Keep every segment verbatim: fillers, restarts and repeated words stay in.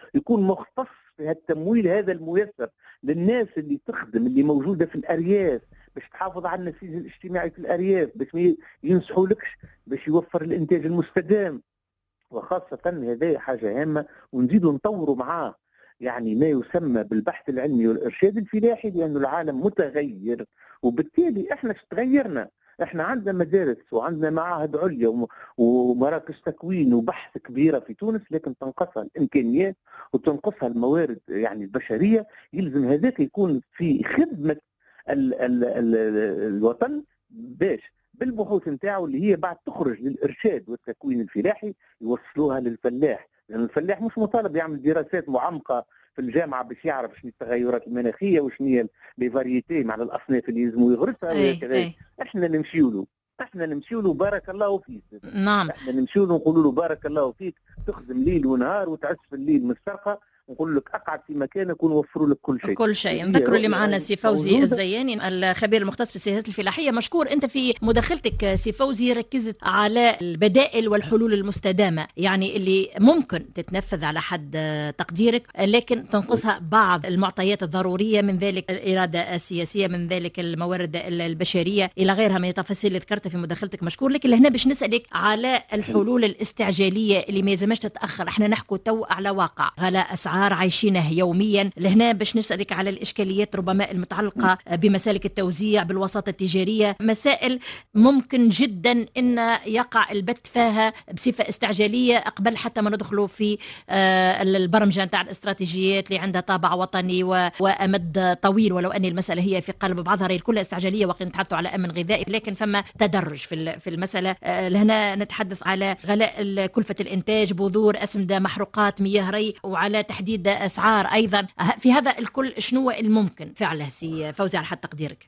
يكون مختص في هذا التمويل هذا الميسر للناس اللي تخدم اللي موجوده في الارياف، باش تحافظ على النسيج الاجتماعي في الارياف، باش ما ينصحولكش، باش يوفر الانتاج المستدام. وخاصه هذه حاجه هامه، ونزيدوا نطوروا معاه يعني ما يسمى بالبحث العلمي والارشاد الفلاحي، لانه العالم متغير وبالتالي احنا تغيرنا. احنا عندنا مدارس وعندنا معاهد عليا ومراكز تكوين وبحث كبيره في تونس، لكن تنقصها الامكانيات وتنقصها الموارد يعني البشريه. يلزم هذاك يكون في خدمه ال ال ال الوطن، باش بالبحوث نتاعو اللي هي بعد تخرج للارشاد والتكوين الفلاحي يوصلوها للفلاح، لان يعني الفلاح مش مطالب يعمل دراسات معمقه في الجامعه باش يعرف شنو التغيرات المناخيه وشنو هي لي فاريتي مع الاصناف اللي يلزموا يغرسها وهكذا. احنا نمشيو له احنا نمشيو له بارك الله فيك. نعم، احنا نمشيو له نقولوا له بارك الله فيك، تخدم ليل ونهار وتعس في الليل من السرقه، نقول لك اقعد في مكانك ونوفروا لك كل شيء كل شيء. نذكروا اللي معنا سي فوزي الزياني الخبير المختص في السياسات الفلاحيه. مشكور. انت في مداخلتك سي فوزي ركزت على البدائل والحلول المستدامه، يعني اللي ممكن تتنفذ على حد تقديرك، لكن تنقصها بعض المعطيات الضروريه، من ذلك الاراده السياسيه، من ذلك الموارد البشريه الى غيرها من التفاصيل اللي ذكرتها في مداخلتك. مشكور. لكن لهنا باش نسالك على الحلول الاستعجاليه اللي ما يلزمش تتاخر. احنا نحكوا تو على واقع غلاء اسعار عايشينه يوميا. لهنا باش نسألك على الإشكاليات ربما المتعلقة بمسالك التوزيع، بالوساطة التجارية، مسائل ممكن جدا أن يقع البت فيها بصفة استعجالية قبل حتى ما ندخلوا في البرمجة نتاع الاستراتيجيات اللي عندها طابع وطني وأمد طويل، ولو أن المسألة هي في قلب بعضها هي كلها استعجالية وقت نتحدثوا على أمن غذائي، لكن فما تدرج في المسألة. لهنا نتحدث على غلاء كلفة الإنتاج، بذور، أسمدة، محروقات، مياه ري، وعلى تحديد أسعار أيضا. في هذا الكل شنو الممكن فعله سي فوزي على حد تقديرك؟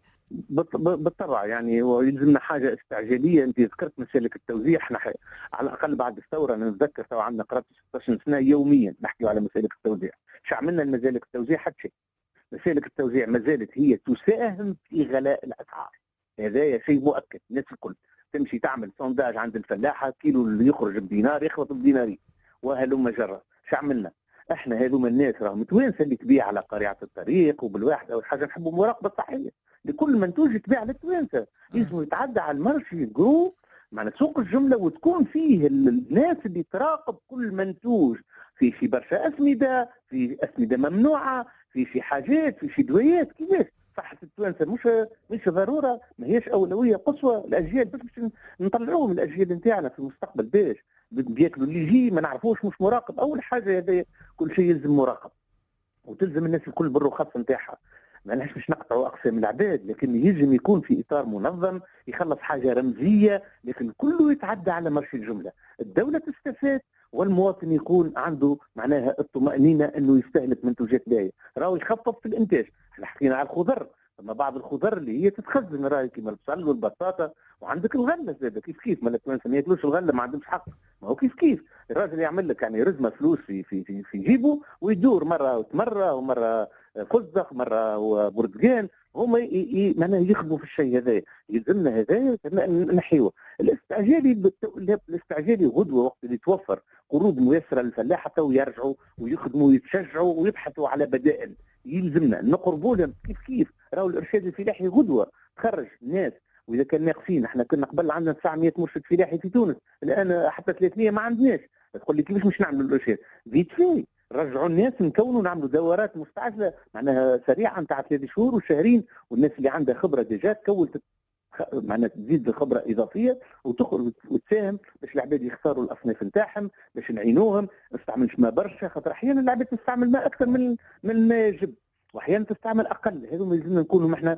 بالطبع يعني هو يلزمنا حاجه استعجاليه. انت ذكرت مسالك التوزيع، احنا على الاقل بعد الثوره انا نتذكر تو عندنا قرابه ستة عشر سنه يوميا نحكي على مسالك التوزيع. شو عملنا المسالك التوزيع؟ حتى شيء. مسالك التوزيع ما زالت هي تساهم في غلاء الاسعار، هذا شيء مؤكد. الناس الكل تمشي تعمل سونداج عند الفلاحه، كيلو اللي يخرج بدينار يخلط بدينارين وهلم جرة. شو عملنا؟ احنا هذوما الناس راهم متوانسه اللي تبيع على قريعه الطريق وبالواحد او حاجه، نحبوا مراقبه صحيه لكل منتوج تبيع للتوانسه، لازم يتعدى على المارشي جرو معنى سوق الجمله، وتكون فيه الناس اللي تراقب كل منتوج. في شي برشا اسمده، في اسمده ممنوعه، في شي حاجات، في شي دوايات. كيفاش صحه التوانسه مش مش ضروره، ما هيش اولويه قصوى الاجيال، بس باش نطلعوهم الاجيال نتاعنا في المستقبل باش بياكلوا اللي يجي ما نعرفوش مش مراقب. اول حاجه هذا كل شيء يلزم مراقب، وتلزم الناس الكل بالرخص نتاعها. ماناش باش نقطعوا اقسام العباد، لكن يجب يكون في اطار منظم يخلص حاجه رمزيه، لكن كله يتعدى على مرشي الجمله. الدوله تستفاد والمواطن يكون عنده معناها الطمأنينة انه يستهلك منتوجات باهية، راهو يخفف في الانتاج. احنا حكينا على الخضر، اما بعض الخضر اللي هي تتخزن راهي كيما البصل والبطاطا، وعندك الغله زاد كيف كيف. ما التوانسه ما ياكلوش الغله، ما عندهمش حق. ما هو كيف كيف الراجل يعمل لك يعني رزمه فلوس في في في, في جيبه ويدور مره وتمره ومره فزق مره وبرتقال، هما معناها يخدموا في الشيء هذا. يلزمنا هذا نحيوه. الاستعجالي الاستعجالي غدوه وقت اللي توفر قروض ميسره للفلاحه تو يرجعوا ويخدموا ويتشجعوا ويبحثوا على بدائل. يلزمنا نقربوا لهم كيف كيف. راهو الارشاد الفلاحي غدوه تخرج الناس، واذا كان ناقصين احنا كنا قبل عندنا تسعمية مرشد فلاحي في تونس، الان حتى ثلاثمية ما عندناش. تقول لي كيفاش مش نعملوا الارشاد؟ فيت في رجعوا الناس نكونوا نعملوا دورات مستعجله معناها سريعه نتاع ثلاث شهور وشهرين، والناس اللي عندها خبره ديجا تكون معناها تزيد خبره اضافيه وتخرج وتساهم باش العباد يختاروا الاصناف نتاعهم، باش نعينوهم. ما نستعملش ما برشا، خاطر احيانا العباد تستعمل ما اكثر من من ما يجب، واحيانا تستعمل اقل. هذوما لازمنا نكونوا احنا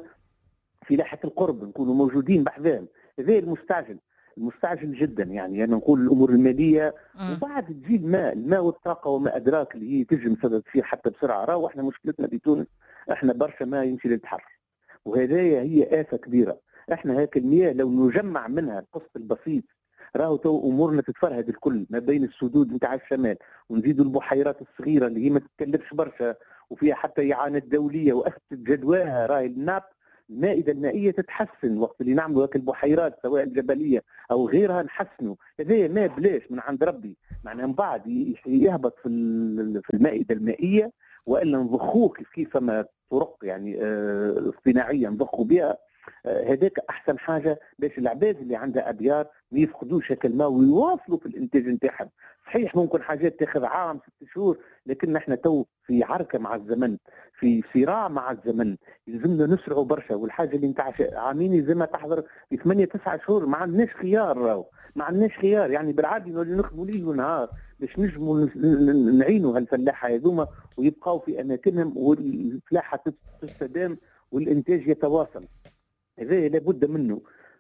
في لاحه القرب، نكونوا موجودين بحذاهم. هذا المستعجل المستعجل جدا يعني انا نقول الامور الماليه م. وبعد تجي الماء الماء والطاقه وما ادراك اللي هي تجي تصير حتى بسرعه. راهو احنا مشكلتنا في تونس احنا برشا ما يمشي للبحر، وهذايا هي آفة كبيره. احنا هيك المياه لو نجمع منها القسط البسيط راهو تو امورنا تتفرهد الكل ما بين السدود نتاع الشمال، ونزيدوا البحيرات الصغيره اللي هي ما تتكلفش برشا وفيها حتى اعانات دوليه واثبتت جدواها. راهي الناب المائدة المائية تتحسن وقت اللي نعملوا هيك البحيرات سواء الجبلية أو غيرها نحسنوا. هذا ما بلاش من عند ربي، معناها من بعد يهبط في في المائدة المائية، وإلا نضخوه كيف كيف ما طرق يعني اه اصطناعية نضخوا بها. هذاك احسن حاجه باش العباد اللي عندها ابيار ما يفقدوش هيك الماء ويواصلوا في الانتاج نتاعهم. صحيح ممكن حاجات تاخذ عام ست شهور، لكن نحن تو في عركه مع الزمن، في صراع مع الزمن، يلزمنا نسرعوا برشا. والحاجه اللي نتاع عامين يلزمها تحضر في ثمانية تسعة شهور، ما عندناش خيار راهو، ما عندناش خيار. يعني بالعادي نولي نخدموا ليل ونهار باش نجموا نعينوا هالفلاحه هذوما ويبقاو في اماكنهم والفلاحه تستدام والانتاج يتواصل. هذا لابد منه.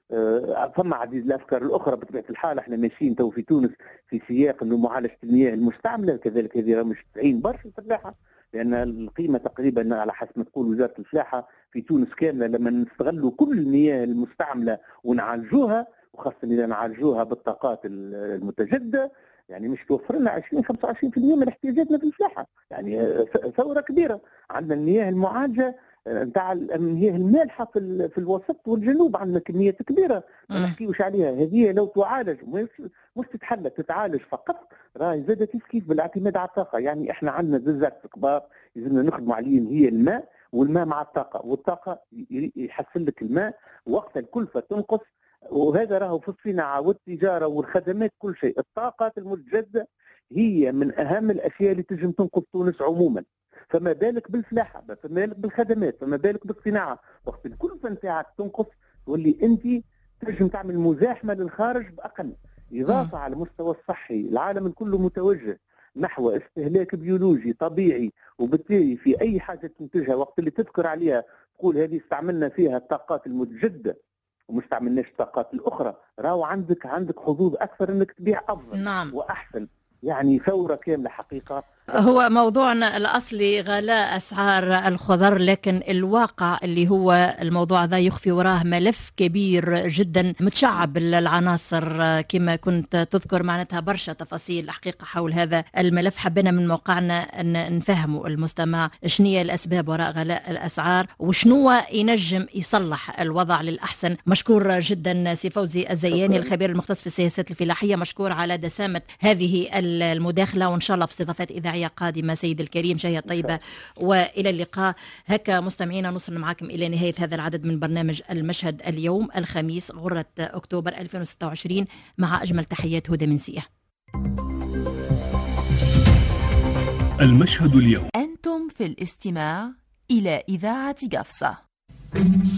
آه فما عديد الافكار الاخرى بطبيعه الحال. احنا ماشيين تو في تونس في سياق انه معالجه المياه المستعمله، كذلك هذه مش تعين برشا الفلاحه، لان القيمه تقريبا على حسب ما تقول وزاره الفلاحه في تونس كامله لما نستغلوا كل المياه المستعمله ونعالجوها، وخاصه اذا نعالجوها بالطاقات المتجدده، يعني مش توفر لنا عشرين خمسة وعشرين بالمئة من احتياجاتنا في الفلاحه. يعني ثوره كبيره. عندنا المياه المعالجه نتاع المياه المالحه في في الوسط والجنوب، عندنا كميات كبيره ما نحكيوش عليها. هذه لو تعالج مش تتحل تتعالج فقط، راهي زادت كيف كيف بالاعتماد على الطاقه. يعني احنا عندنا زلزال كبار لازمنا نخدموا عليهم، هي الماء والماء مع الطاقه، والطاقه يحسن لك الماء وقت الكلفه تنقص. وهذا راهو في الصناعه والتجاره والخدمات كل شيء. الطاقات المتجدده هي من اهم الاشياء اللي تنجم تنقذ تونس عموما، فما بالك بالفلاحه، فما بالك بالخدمات، فما بالك بالصناعه. وقت الكلفه نتاعك تنقص تولي انت تنجم تعمل مزاحمه للخارج باقل. اضافه م. على المستوى الصحي العالم كله متوجه نحو استهلاك بيولوجي طبيعي، وبالتالي في اي حاجه تنتجها وقت اللي تذكر عليها تقول هذه استعملنا فيها الطاقات المتجدده وما استعملناش الطاقات الاخرى، راهو عندك عندك حظوظ اكثر انك تبيع افضل نعم. واحسن. يعني ثوره كامله حقيقه. هو موضوعنا الأصلي غلاء أسعار الخضر، لكن الواقع اللي هو الموضوع ذا يخفي وراه ملف كبير جدا متشعب بالعناصر، كما كنت تذكر معناتها برشا تفاصيل الحقيقة حول هذا الملف. حبينا من موقعنا أن نفهموا المستمع شنية الأسباب وراء غلاء الأسعار وشنو ينجم يصلح الوضع للأحسن. مشكور جدا سي فوزي الزياني الخبير المختص في السياسات الفلاحية، مشكور على دسامة هذه المداخلة، وإن شاء الله في استضافات إذاعية قادمة سيد الكريم. شهية طيبة وإلى اللقاء. هكا مستمعينا نوصل معكم إلى نهاية هذا العدد من برنامج المشهد اليوم الخميس غرة أكتوبر ألفين وستة وعشرين، مع أجمل تحيات هدى منسية. المشهد اليوم، أنتم في الاستماع إلى إذاعة قفصة.